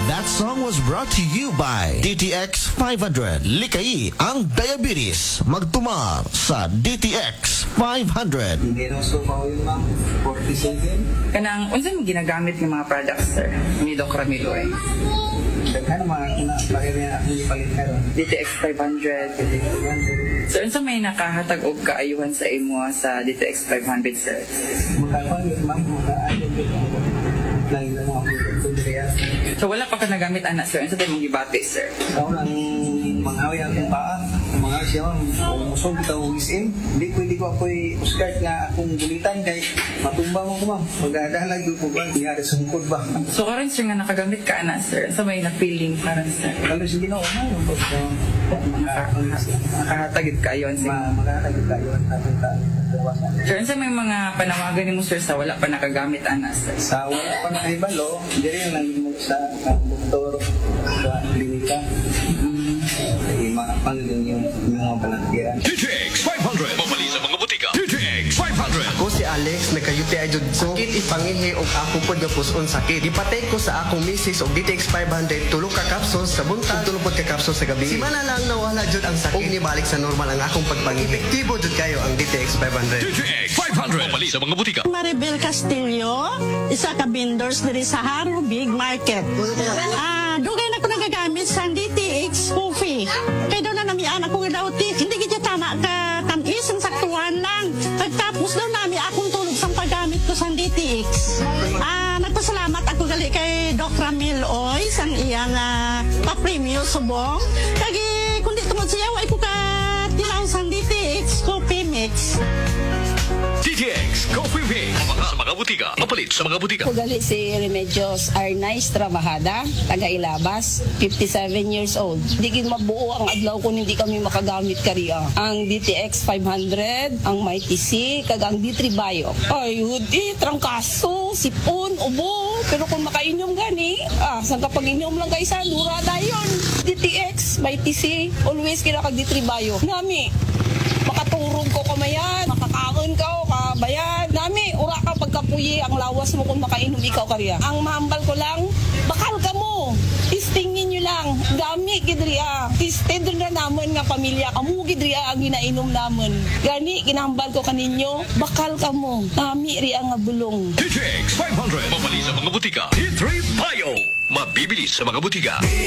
That song was brought to you by DTX 500. Likay ang diabetes. Magtumar sa DTX 500. Hindi na gusto ko yun, ma'am. 47. Kanang, unsa mo ginagamit ng mga products, sir, ni Doc Ramilo eh? Daghan mga bakit niya akong ipalit karon. DTX 500. Sir, unsa may nakahatag og kaayuhan sa imo sa DTX 500, sir? Magkakalit, ma'am. Magkaayon dito. Lagi lang mga pagkakundriya. So, wala pa ka nagamit, anak, sir. Unsa tayo mong gibati, sir? Ikaw lang manghawi akong paa. Mga siya, ma'am. Kung musog kita o isim, hindi pwede ko ako'y uskart nga akong gulitan kay matumba mo ko, ma'am. Magdadalag yung po ba? Nangyari sungkod ba? So, karon sir nga nakagamit ka, anak, sir. Unsa may na-feeling karon, sir? Kalau sige na, ma'am. Nakahatagid kaayuhan sa imo. Magkakagit tayo ang ating tawasan. Sir, unsa may mga panawagan nimo, sir, sa wala pa nakagamit, anak, sir? Sa wala pa na kaibalo, hindi rin naging sa doktor sa klinika. Ay, mapangin yung mga panatiran. DTX 500. Mabali sa mga butika. DTX 500. Ako si Alex, nagka-UTI jud ko. Sakit ipangihi og ako pod nga puson sakit. Ipatay ko sa akong misis og DTX 500 tulo ka capsules sa buntag, tulo pod ka capsules sa gabi. Si mana lang nawala jud ang sakit. Og nibalik sa normal ang akong pagpangihi. Epektibo jud kayo ang DTX 500. DTX 500. Mabali sa mga butika. Maribel Castillo, isa ka vendors diri sa Haro Big Market. Dugay na ko nagagamit sa DTX coffee. Kaya daw na namian ako nga daw, hindi kita tama ka tamis, ang saktuhan lang. Pagtapos daw nami akong tulog sa paggamit ko sa DTX. Nagpasalamat ako gali kay Doc Ramil Oy, sang iyang pa-premium subong. Kagi, kundi tumod siya, ay ko ka tilaw sa DTX coffee mix. DTX Coffee Mix. Sa mga butika. Mapalit sa mga butika. Ugali si Remedios Arnaiz Trabajada, taga Ilabas, 57 years old. Di gid mabuo ang adlaw kung hindi kami makagamit kariya. Ang DTX 500, ang Mighty C, kag ang D3 Bio. Ay, hudi, trangkaso, sipon, ubo. Pero kung makainom gani, saan kapag inom lang guys, dura dayon. DTX, Mighty C, always kina kag D3 Bio. Nami, makaturog ko kamayan, makakaon ka o kabayan. Nami, ura ka pagkapuyi ang lawas mo kung makainom ikaw kariya. Ang mahambal ko lang, bakal ka mo. Istingin nyo lang, dami gidriya. Tested na naman nga pamilya, kamu gidriya ang ginainom naman. Gani, kinahambal ko kaninyo, bakal ka mo. Nami riya nga bulong. DTX 500. Mabali sa mga butika. D3 Bio. Mabibili sa mga butika.